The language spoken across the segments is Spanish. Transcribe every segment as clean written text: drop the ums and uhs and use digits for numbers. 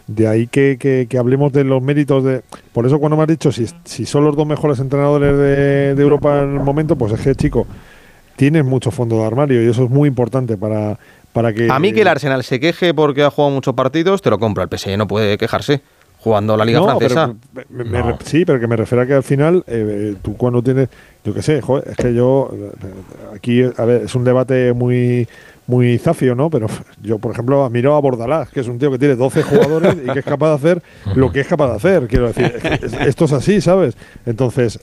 De ahí que hablemos de los méritos de... Por eso cuando me has dicho si son los dos mejores entrenadores de Europa en el momento, pues es que, chico, tienes mucho fondo de armario y eso es muy importante para que... A mí que el Arsenal se queje porque ha jugado muchos partidos, te lo compro. El PSG no puede quejarse jugando la Liga Francesa. Sí, pero que me refiero a que al final tú cuando tienes... Yo qué sé, joder, es que yo... Aquí, a ver, es un debate muy zafio, ¿no? Pero yo, por ejemplo, admiro a Bordalás, que es un tío que tiene 12 jugadores y que es capaz de hacer lo que es capaz de hacer. Quiero decir, esto es así, ¿sabes? Entonces,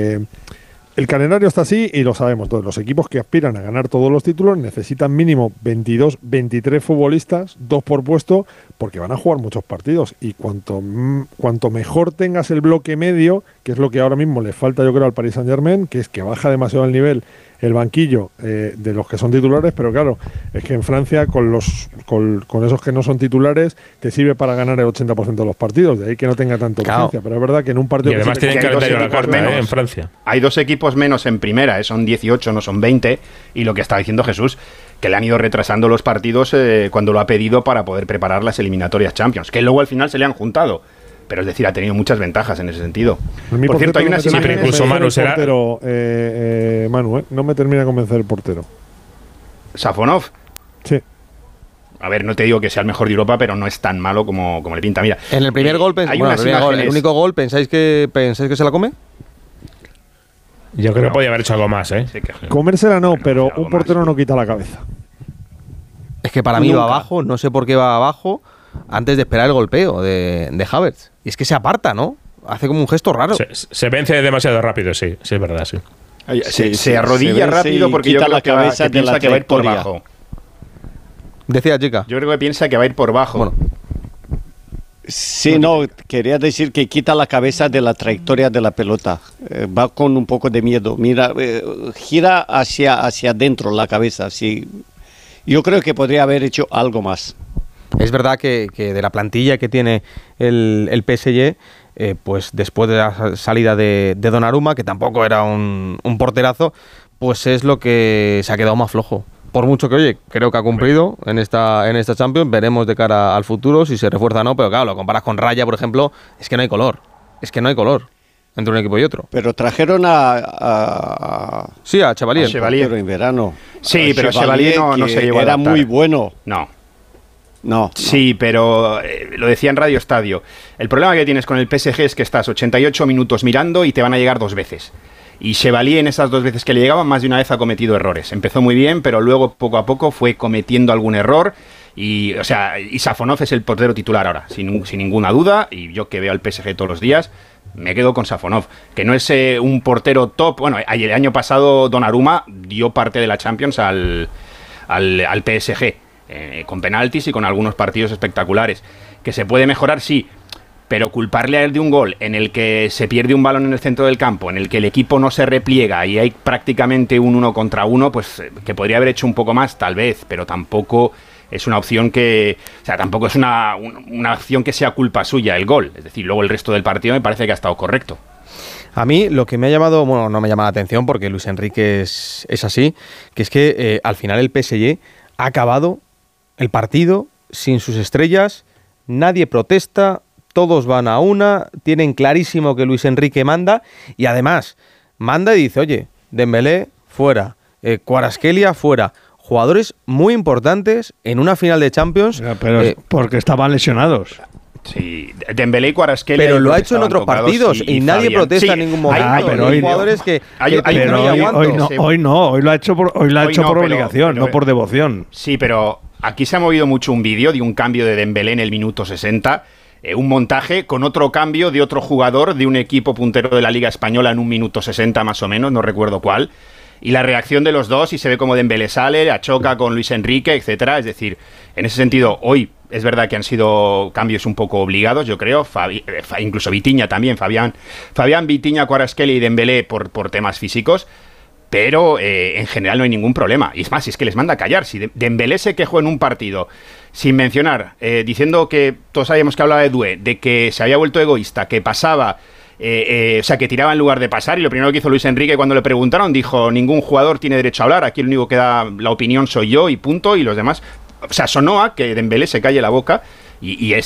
el calendario está así y lo sabemos todos. Los equipos que aspiran a ganar todos los títulos necesitan mínimo 22, 23 futbolistas, 2 por puesto, porque van a jugar muchos partidos. Y cuanto mejor tengas el bloque medio, que es lo que ahora mismo le falta, yo creo, al Paris Saint-Germain, que es que baja demasiado el nivel el banquillo de los que son titulares, pero claro, es que en Francia con esos que no son titulares te sirve para ganar el 80% de los partidos, de ahí que no tenga tanta urgencia, pero es verdad que en un partido... Y además tienen calendario a la carta, en Francia. Hay 2 equipos menos en primera, son 18, no son 20, y lo que está diciendo Jesús, que le han ido retrasando los partidos cuando lo ha pedido para poder preparar las eliminatorias Champions, que luego al final se le han juntado. Pero es decir, ha tenido muchas ventajas en ese sentido. Por cierto, hay unas imágenes... Incluso Manu será... Manu, no me termina de convencer el portero. ¿Safonov? Sí. A ver, no te digo que sea el mejor de Europa, pero no es tan malo como le pinta. Mira, en el primer gol, el único gol, ¿pensáis que se la come? Yo creo que podía haber hecho algo más, ¿eh? Sí, comérsela no, pero un portero no quita la cabeza. Es que para mí va abajo, no sé por qué va abajo, antes de esperar el golpeo de Havertz. Y es que se aparta, ¿no? Hace como un gesto raro. Se vence demasiado rápido, sí es verdad, sí. Se arrodilla rápido porque yo creo que piensa que va a ir por bajo. Decía chica. Yo creo que piensa que va a ir por bajo. Bueno. Sí, no, quería decir que quita la cabeza de la trayectoria de la pelota. Va con un poco de miedo. Mira, gira hacia adentro la cabeza. Sí. Yo creo que podría haber hecho algo más. Es verdad que de la plantilla que tiene el PSG, pues después de la salida de Donnarumma, que tampoco era un porterazo, pues es lo que se ha quedado más flojo. Por mucho que, oye, creo que ha cumplido en esta Champions, veremos de cara al futuro si se refuerza o no, pero claro, lo comparas con Raya, por ejemplo, es que no hay color. Entre un equipo y otro. Pero trajeron sí, a Chevalier. Pero en verano. Sí, pero Chevalier no se llevó a era adaptar. muy bueno. No. Sí, pero lo decía en Radio Estadio. El problema que tienes con el PSG es que estás 88 minutos mirando y te van a llegar 2 veces. Y Chevalier en esas 2 veces que le llegaban, más de una vez ha cometido errores. Empezó muy bien, pero luego poco a poco fue cometiendo algún error. Y Safonov es el portero titular ahora, sin ninguna duda. Y yo que veo al PSG todos los días, me quedo con Safonov, que no es un portero top. Bueno, el año pasado Donnarumma dio parte de la Champions al PSG, con penaltis y con algunos partidos espectaculares. Que se puede mejorar, sí, pero culparle a él de un gol en el que se pierde un balón en el centro del campo, en el que el equipo no se repliega y hay prácticamente un 1 contra 1, pues que podría haber hecho un poco más, tal vez, pero tampoco es una opción tampoco es una acción que sea culpa suya el gol. Es decir, luego el resto del partido me parece que ha estado correcto. A mí lo que me ha llamado, bueno, no me llama la atención porque Luis Enrique es así, que es que al final el PSG ha acabado el partido sin sus estrellas, nadie protesta, todos van a una, tienen clarísimo que Luis Enrique manda y además manda y dice, oye, Dembélé fuera, Kvaratskhelia fuera, jugadores muy importantes en una final de Champions. Pero porque estaban lesionados. Sí, Dembélé y Kvaratskhelia. Pero lo ha hecho en otros partidos y nadie protesta en ningún momento. Pero hay jugadores que hoy no, hoy lo ha hecho por obligación, no por devoción. Sí, pero aquí se ha movido mucho un vídeo de un cambio de Dembélé en el minuto 60. Un montaje con otro cambio de otro jugador de un equipo puntero de la Liga Española en un minuto 60 más o menos, no recuerdo cuál, y la reacción de los dos y se ve como Dembélé sale, la choca con Luis Enrique, etcétera. Es decir, en ese sentido, hoy es verdad que han sido cambios un poco obligados, yo creo, incluso Vitinha también, Fabián Vitinha, Kvaratskhelia y Dembélé por temas físicos, pero en general no hay ningún problema. Y es más, si es que les manda a callar. Si Dembélé se quejó en un partido sin mencionar, diciendo que todos sabíamos que hablaba de Doué, de que se había vuelto egoísta, que pasaba, o sea, que tiraba en lugar de pasar, y lo primero que hizo Luis Enrique cuando le preguntaron, dijo, ningún jugador tiene derecho a hablar, aquí el único que da la opinión soy yo y punto, y los demás, o sea, sonó a que Dembélé se calle la boca, y es